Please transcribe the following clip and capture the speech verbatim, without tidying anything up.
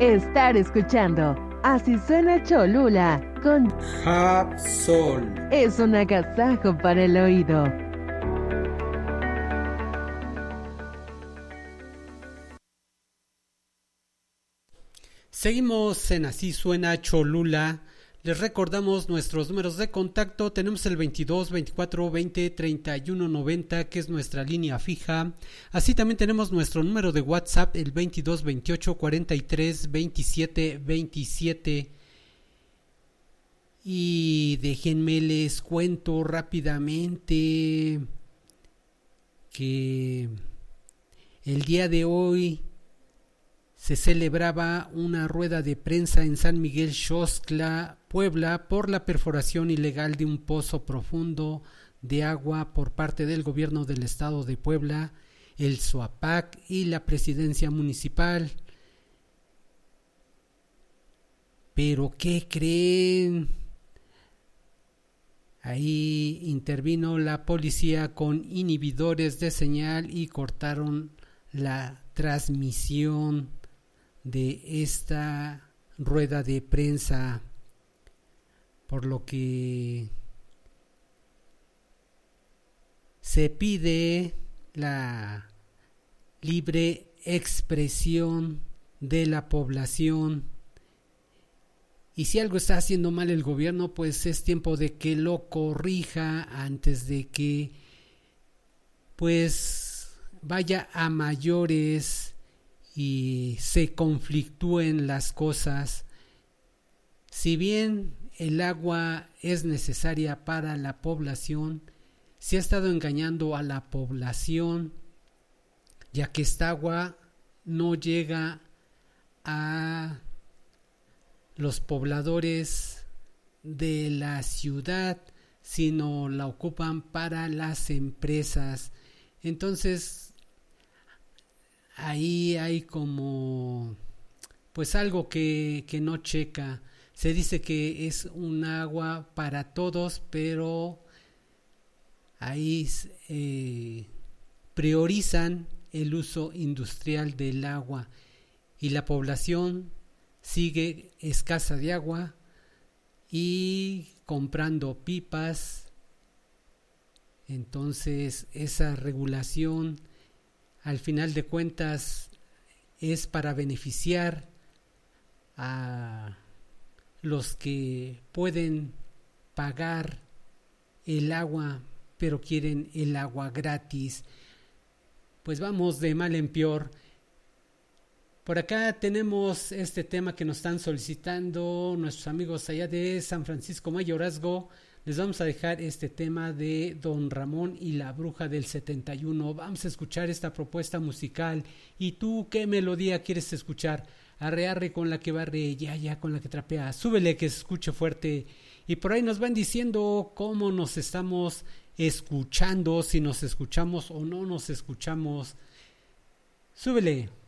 estar escuchando Así Suena Cholula con Hapsol. Es un agasajo para el oído. Seguimos en Así Suena Cholula. Les recordamos nuestros números de contacto. Tenemos el veintidós, veinticuatro, veinte, treinta y uno, noventa, que es nuestra línea fija. Así también tenemos nuestro número de WhatsApp, el veintidós, veintiocho, cuarenta y tres, veintisiete, veintisiete. Y déjenme les cuento rápidamente que el día de hoy se celebraba una rueda de prensa en San Miguel Xoxtla, Puebla, por la perforación ilegal de un pozo profundo de agua por parte del gobierno del estado de Puebla, el SUAPAC y la presidencia municipal. ¿Pero qué creen? Ahí intervino la policía con inhibidores de señal y cortaron la transmisión de esta rueda de prensa, por lo que se pide la libre expresión de la población. Y si algo está haciendo mal el gobierno, pues es tiempo de que lo corrija antes de que pues vaya a mayores y se conflictúen las cosas. Si bien el agua es necesaria para la población, se ha estado engañando a la población, ya que esta agua no llega a los pobladores de la ciudad, sino la ocupan para las empresas. Entonces ahí hay como pues algo que, que no checa. Se dice que es un agua para todos, pero ahí eh, priorizan el uso industrial del agua y la población sigue escasa de agua y comprando pipas. Entonces esa regulación al final de cuentas es para beneficiar a los que pueden pagar el agua pero quieren el agua gratis. Pues vamos de mal en peor. Por acá tenemos este tema que nos están solicitando nuestros amigos allá de San Francisco Mayorazgo. Les vamos a dejar este tema de Don Ramón y la Bruja del setenta y uno. Vamos a escuchar esta propuesta musical. ¿Y tú qué melodía quieres escuchar? Arre, arre con la que barre, ya, ya con la que trapea. Súbele que se escuche fuerte. Y por ahí nos van diciendo cómo nos estamos escuchando, si nos escuchamos o no nos escuchamos. Súbele.